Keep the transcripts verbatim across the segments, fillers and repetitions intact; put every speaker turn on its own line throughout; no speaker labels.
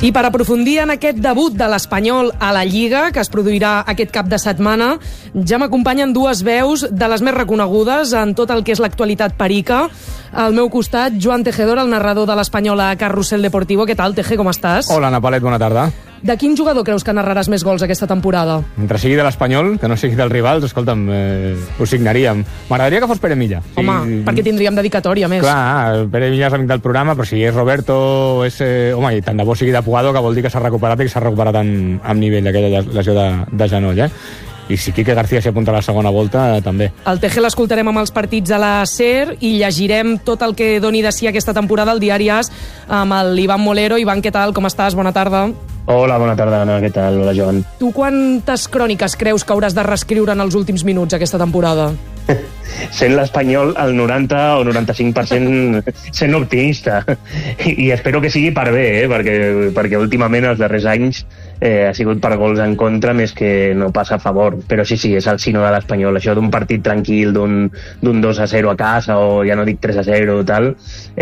I per aprofundir en aquest debut de l'Espanyol a la Lliga, que es produirà aquest cap de setmana, ja m'acompanyen dues veus de les més reconegudes en tot el que és l'actualitat perica. Al meu costat, Joan Tejedor, el narrador de l'Espanyol a Carrusel Deportivo. Què tal, Teje, com estàs?
Hola, Napalet, bona tarda.
De quin jugador creus que narraràs més gols aquesta temporada?
Mentre sigui de l'Espanyol, que no sigui dels rivals, escolta'm, eh, ho signaríem. M'agradaria que fos Pere Milla.
Home, sí, perquè tindríem dedicatòria, més.
Clar, Pere Milla és amic del programa, però si és Roberto, és, eh, home, i tant de bo sigui de Puado, que vol dir que s'ha recuperat i que s'ha recuperat en, en nivell d'aquella lesió de, de genoll, eh? I si Quique García s'hi apunta a la segona volta, també.
El Teje l'escoltarem amb els partits a la SER i llegirem tot el que doni de si aquesta temporada al diari As amb l'Ivan Molero. Ivan, què tal? Com estàs? Bona tarda.
Hola, bona tarda, Anna. Què tal? Hola, Joan.
Tu quantes cròniques creus que hauràs de reescriure en els últims minuts aquesta temporada?
Sent l'Espanyol el noranta o noranta-cinc per cent sent optimista. I espero que sigui per bé, eh? perquè, perquè últimament els darrers anys eh, ha sigut per gols en contra més que no passa a favor. Però sí, sí, és el sino de l'Espanyol. Això d'un partit tranquil, d'un dos a zero a casa, o ja no dic tres a zero o tal,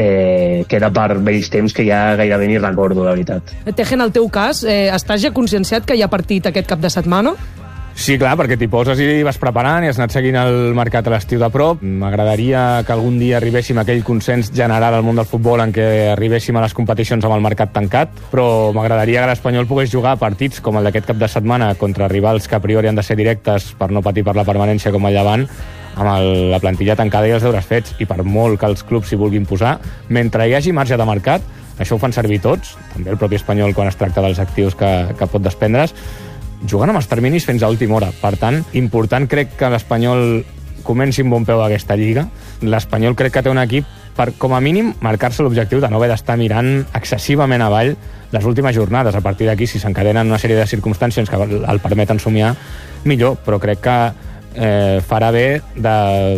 eh, queda per vells temps que ja gairebé ni recordo, la veritat.
Teje, en el teu cas, eh, estàs ja conscienciat que hi ha partit aquest cap de setmana?
Sí, clar, perquè t'hi poses i vas preparant i has anat seguint el mercat a l'estiu de prop. M'agradaria que algun dia arribéssim a aquell consens general al món del futbol en què arribéssim a les competicions amb el mercat tancat, però m'agradaria que l'Espanyol pogués jugar partits com el d'aquest cap de setmana contra rivals que a priori han de ser directes per no patir per la permanència com el Llevant, amb el, la plantilla tancada i els deures fets, i per molt que els clubs s'hi vulguin posar, mentre hi hagi marge de mercat, això ho fan servir tots, també el propi Espanyol quan es tracta dels actius que, que pot desprendre's, jugant amb els terminis fins a última hora. Per tant, important crec que l'Espanyol comenci amb bon peu aquesta Lliga. L'Espanyol crec que té un equip per, com a mínim, marcar-se l'objectiu de no haver d'estar mirant excessivament avall les últimes jornades. A partir d'aquí, si s'encadenen una sèrie de circumstàncies que el permeten somiar, millor, però crec que eh, farà bé de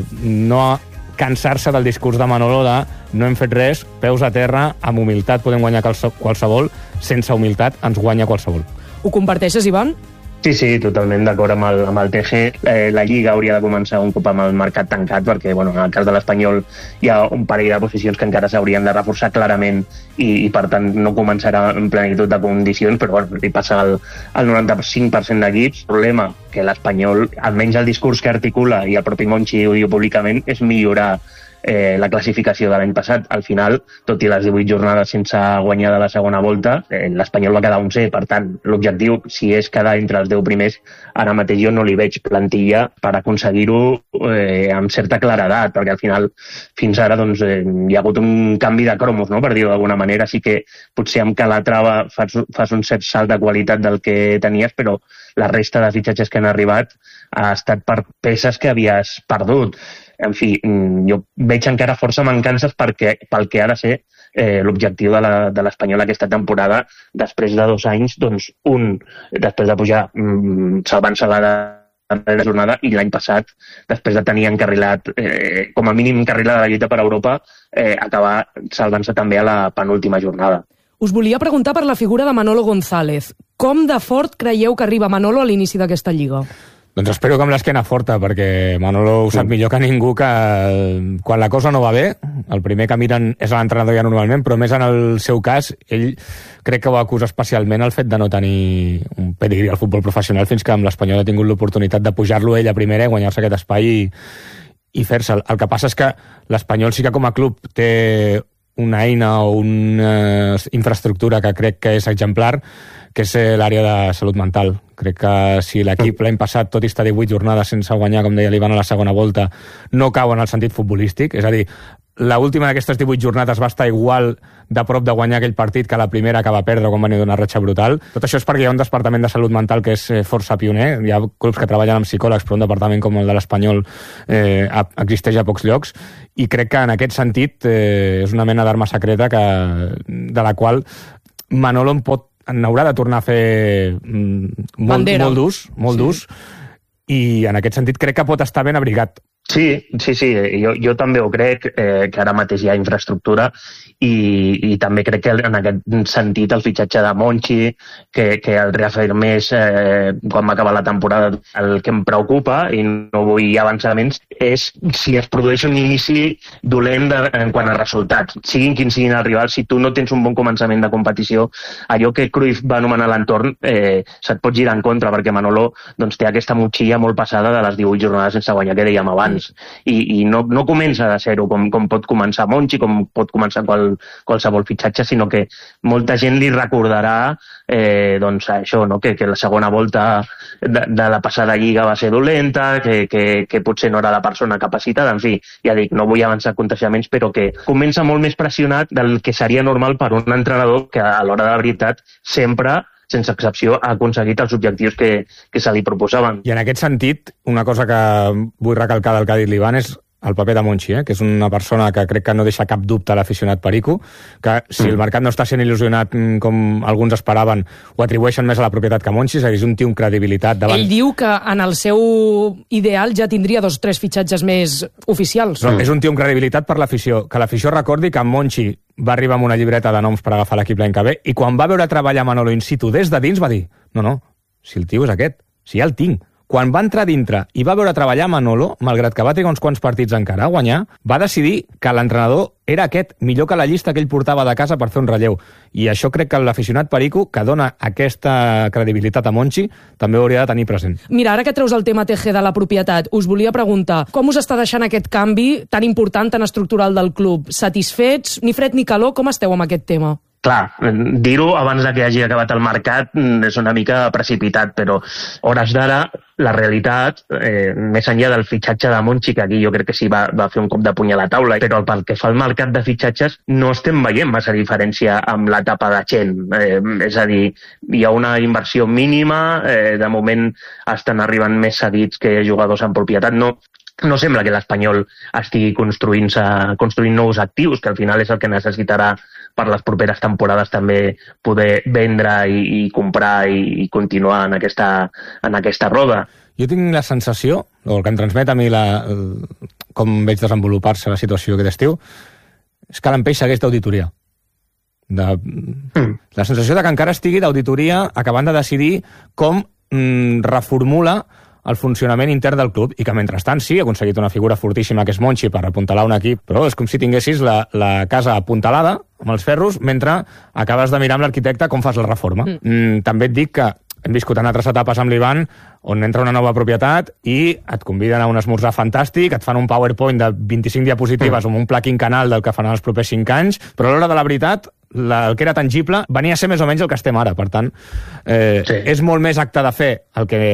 no cansar-se del discurs de Manolo de no hem fet res, peus a terra, amb humilitat podem guanyar qualsevol, sense humilitat ens guanya qualsevol.
Ho comparteixes, Ivan?
Sí, sí, totalment d'acord amb el, amb el T G. Eh, la Lliga hauria de començar un cop amb el mercat tancat, perquè bueno, en el cas de l'Espanyol hi ha un parell de posicions que encara s'haurien de reforçar clarament i, i per tant no començarà en plenitud de condicions, però bueno, li passa al, al noranta-cinc per cent d'equips. El problema que l'Espanyol, almenys el discurs que articula, i el propi Monchi ho diu públicament, és millorar Eh, la classificació de l'any passat. Al final, tot i les divuit jornades sense guanyar de la segona volta, eh, l'Espanyol va quedar onzè. Per tant, l'objectiu, si és quedar entre els deu primers, ara mateix jo no li veig plantilla per aconseguir-ho eh, amb certa claredat, perquè al final, fins ara, doncs, eh, hi ha hagut un canvi de cromos, no?, per dir-ho d'alguna manera. Així que potser amb Calatrava fas, fas un cert salt de qualitat del que tenies, però la resta de fitxatges que han arribat ha estat per peces que havies perdut. En fi, jo veig encara força mancances perquè, pel que ha de ser eh, l'objectiu de l'Espanyol aquesta temporada, després de dos anys, doncs un, després de pujar mm, salvant-se la darrera jornada, i l'any passat, després de tenir encarrilat, eh, com a mínim encarrilada la lluita per Europa, eh, acabar salvant-se també a la penúltima jornada.
Us volia preguntar per la figura de Manolo González. Com de fort creieu que arriba Manolo a l'inici d'aquesta Lliga?
Doncs espero que amb l'esquena forta, perquè Manolo ho sap millor que ningú que quan la cosa no va bé, el primer que miren és l'entrenador ja normalment, però més en el seu cas, ell crec que ho acusa especialment el fet de no tenir un pedigrí al futbol professional, fins que amb l'Espanyol ha tingut l'oportunitat de pujar-lo ell a primera i guanyar-se aquest espai i, i fer-se'l. El que passa és que l'Espanyol sí que com a club té una eina o una infraestructura que crec que és exemplar, que és l'àrea de salut mental. Crec que si l'equip l'any passat, tot i estar divuit jornades sense guanyar, com deia l'Ivan, a la segona volta, no cau en el sentit futbolístic, és a dir, l'última d'aquestes divuit jornades va estar igual de prop de guanyar aquell partit que la primera que va perdre quan va venir d'una ratxa brutal. Tot això és perquè hi ha un departament de salut mental que és força pioner. Hi ha clubs que treballen amb psicòlegs, però un departament com el de l'Espanyol eh, existeix a pocs llocs, i crec que en aquest sentit eh, és una mena d'arma secreta que, de la qual Manolo en pot n'haurà de tornar a fer molt, molt d'ús, molt sí. d'ús, i en aquest sentit crec que pot estar ben abrigat.
Sí, sí, sí, jo, jo també ho crec, eh, que ara mateix hi ha infraestructura i, i també crec que en aquest sentit el fitxatge de Monchi, que, que el reafirmés eh, quan va acabar la temporada, el que em preocupa, i no vull avançaments, és si es produeix un inici dolent de, en quant a resultats. Siguin quins siguin els rivals, si tu no tens un bon començament de competició, allò que Cruyff va anomenar l'entorn eh, se't pot girar en contra, perquè Manolo doncs, té aquesta motxilla molt passada de les divuit jornades sense guanyar que dèiem abans. I, i no, no comença de zero com, com pot començar Monchi, com pot començar qual, qualsevol fitxatge, sinó que molta gent li recordarà eh, doncs això, no? que, que la segona volta de, de la passada lliga va ser dolenta, que, que, que potser no era la persona capacitada, en fi, ja dic, no vull avançar contagiaments, però que comença molt més pressionat del que seria normal per un entrenador que a l'hora de la veritat sempre sense excepció, ha aconseguit els objectius que, que se li proposaven.
I en aquest sentit, una cosa que vull recalcar del que ha dit l'Ivan és el paper de Monchi, eh? que és una persona que crec que no deixa cap dubte a l'aficionat perico, que si el mercat no està sent il·lusionat com alguns esperaven, ho atribueixen més a la propietat que Monchi, és un tio amb credibilitat davant...
Ell diu que en el seu ideal ja tindria dos o tres fitxatges més oficials.
No, és un tio amb credibilitat per l'afició, que l'afició recordi que Monchi va arribar amb una llibreta de noms per agafar l'equip l'any que ve, i quan va veure treballar Manolo in situ des de dins va dir, no, no, si el tio és aquest, si ja el tinc. Quan va entrar dintre i va veure treballar Manolo, malgrat que va trigar uns quants partits encara a guanyar, va decidir que l'entrenador era aquest, millor que la llista que ell portava de casa per fer un relleu. I això crec que l'aficionat perico, que dona aquesta credibilitat a Monchi, també ho hauria de tenir present.
Mira, ara que treus el tema T G de la propietat, us volia preguntar, com us està deixant aquest canvi tan important, tan estructural del club? Satisfets? Ni fred ni calor? Com esteu amb aquest tema?
Clar, dir-ho abans de que hagi acabat el mercat és una mica precipitat, però hores d'ara la realitat, eh, més enllà del fitxatge de Monchi, que aquí jo crec que sí va, va fer un cop de puny a la taula, però pel que fa al mercat de fitxatges no estem veient massa diferència amb l'etapa de Chen. Eh, és a dir, hi ha una inversió mínima, eh, de moment estan arribant més cedits que jugadors en propietat. No, no sembla que l'Espanyol estigui construint-se, construint nous actius, que al final és el que necessitarà per les properes temporades també poder vendre i, i comprar i, i continuar en aquesta, en aquesta roda.
Jo tinc la sensació, o el que em transmet a mi la, el, com veig desenvolupar-se la situació aquest estiu, és que l'Empeix segueix d'auditoria. De, mm. La sensació de que encara estigui d'auditoria acabant de decidir com mm, reformula el funcionament intern del club, i que mentrestant sí, ha aconseguit una figura fortíssima que és Monchi per apuntalar un equip, però és com si tinguessis la, la casa apuntalada amb els ferros mentre acabes de mirar amb l'arquitecte com fas la reforma. Mm. Mm, també et dic que hem viscut en altres etapes amb l'Ivan on entra una nova propietat i et conviden a un esmorzar fantàstic, et fan un PowerPoint de vint-i-cinc diapositives mm. amb un pla quinquenal del que faran els propers cinc anys, però a l'hora de la veritat la, el que era tangible venia a ser més o menys el que estem ara. Per tant, eh, sí. és molt més acte de fer el que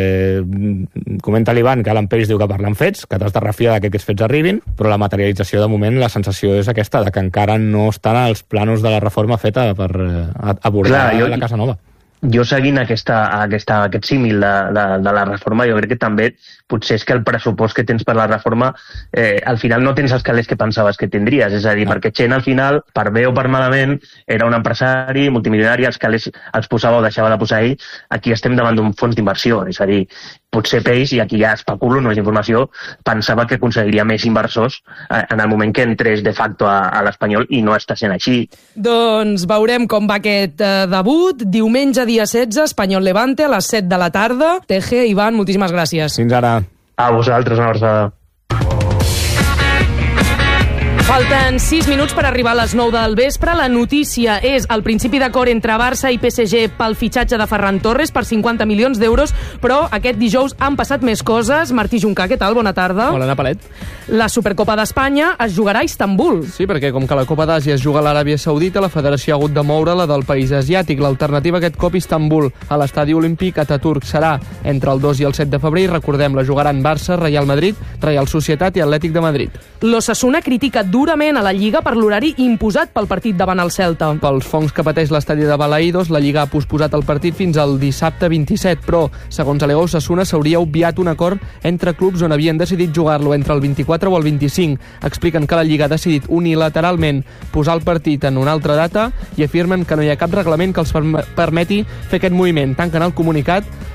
comenta l'Ivan, que l'Empeix diu que parlen fets, que t'has de refiar que aquests fets arribin, però la materialització de moment, la sensació és aquesta, de que encara no estan als planos de la reforma feta per abordar Clar, jo... la casa nova.
Jo seguint aquesta, aquesta, aquest símil de, de, de la reforma, jo crec que també potser és que el pressupost que tens per la reforma eh, al final no tens els calés que pensaves que tindries, és a dir, no. perquè Chen al final, per bé o per malament, era un empresari multimilionari, els calés els posava o deixava de posar ell. Aquí estem davant d'un fons d'inversió, és a dir, potser Peix, i aquí ja especulo, no és informació, pensava que aconseguiria més inversors eh, en el moment que entrés de facto a, a l'Espanyol, i no està sent així.
Doncs veurem com va aquest eh, debut. Diumenge, dia setze, Espanyol-Levante, a les set de la tarda. T G, Ivan, moltíssimes gràcies.
Fins ara.
A vosaltres, una abraçada.
Falten sis minuts per arribar a les nou del vespre. La notícia és el principi d'acord entre Barça i P S G pel fitxatge de Ferran Torres per cinquanta milions d'euros, però aquest dijous han passat més coses. Martí Juncà, què tal? Bona tarda.
Hola, Napalet.
La Supercopa d'Espanya es jugarà a Istanbul.
Sí, perquè com que la Copa d'Àsia es juga a l'Aràbia Saudita, la federació ha hagut de moure-la del país asiàtic. L'alternativa aquest cop Istanbul, a l'estadi olímpic Ataturk, serà entre el dos i el set de febrer, i recordem, la jugaran Barça, Real Madrid, Real Societat i Atlètic de Madrid.
L'Osasuna critica durament a la Lliga per l'horari imposat pel partit davant el Celta.
Pels fongs que pateix l'estadi de Balaïdos, la Lliga ha posposat el partit fins al dissabte vint-i-set, però, segons alega Osasuna, s'hauria obviat un acord entre clubs on havien decidit jugar-lo entre el vint-i-quatre o el vint-i-cinc. Expliquen que la Lliga ha decidit unilateralment posar el partit en una altra data i afirmen que no hi ha cap reglament que els permeti fer aquest moviment. Tanquen el comunicat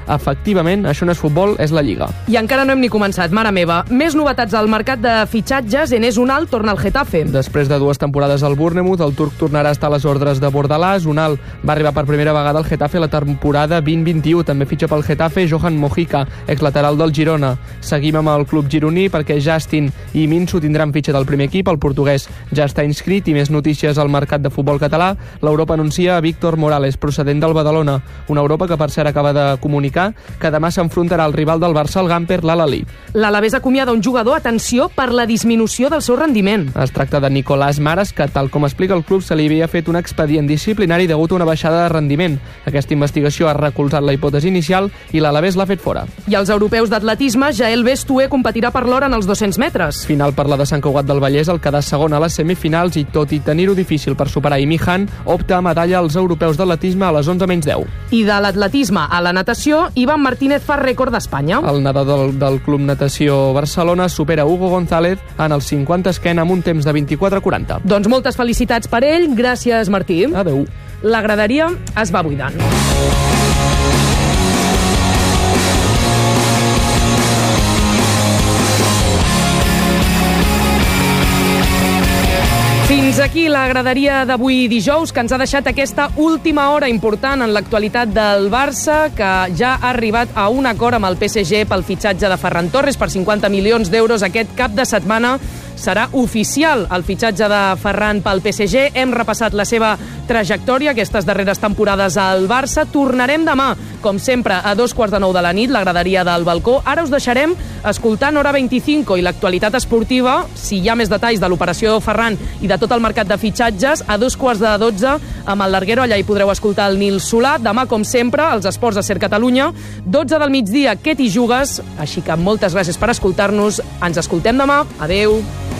Efectivament, això no és futbol, és la Lliga.
I encara no hem ni començat, mare meva. Més novetats al mercat de fitxatges. Enes Unal torna al Getafe.
Després de dues temporades al Bournemouth, el turc tornarà a estar a les ordres de Bordalàs. Unal va arribar per primera vegada al Getafe la temporada vint vint-vint-un. També fitxa pel Getafe Johan Mojica, exlateral del Girona. Seguim amb el club gironí perquè Justin i Minsu tindran fitxa del primer equip. El portuguès ja està inscrit. I més notícies al mercat de futbol català. L'Europa anuncia a Víctor Morales, procedent del Badalona. Una Europa que, per cert, acaba de comunicar que demà s'enfrontarà al rival del Barça, el Gamper, l'Al-Ahly.
L'Alavés acomiada un jugador, atenció, per la disminució del seu rendiment.
Es tracta de Nicolás Maras, que, tal com explica el club, se li havia fet un expedient disciplinari degut a una baixada de rendiment. Aquesta investigació ha recolzat la hipòtesi inicial i l'Alavés l'ha fet fora.
I els europeus d'atletisme, Jael Bestué competirà per l'hora en els dos-cents metres.
Final per la de Sant Cugat del Vallès, el quedar segon a les semifinals i, tot i tenir-ho difícil per superar Imi Han, opta a medalla als europeus d'atletisme a les onze menys deu.
I de l'atletisme a la natació, Ivan Martínez fa rècord d'Espanya.
El nedador del, del Club Natació Barcelona supera Hugo González en el cinquanta esquena amb un temps de vint-i-quatre quaranta.
Doncs moltes felicitats per ell. Gràcies, Martí.
Adeu.
La graderia es va buidant. Fins aquí la graderia d'avui dijous, que ens ha deixat aquesta última hora important en l'actualitat del Barça, que ja ha arribat a un acord amb el P S G pel fitxatge de Ferran Torres per cinquanta milions d'euros aquest cap de setmana. Serà oficial el fitxatge de Ferran pel P S G. Hem repassat la seva trajectòria aquestes darreres temporades al Barça. Tornarem demà, com sempre, a dos quarts de nou de la nit, la graderia del balcó. Ara us deixarem escoltant Hora vint-i-cinc i l'actualitat esportiva. Si hi ha més detalls de l'operació Ferran i de tot el mercat de fitxatges, a dos quarts de dotze amb el Larguero. Allà hi podreu escoltar el Nil Solà. Demà, com sempre, els esports a Ser Catalunya. dotze del migdia, Què t'hi jugues? Així que moltes gràcies per escoltar-nos. Ens escoltem demà. Adeu.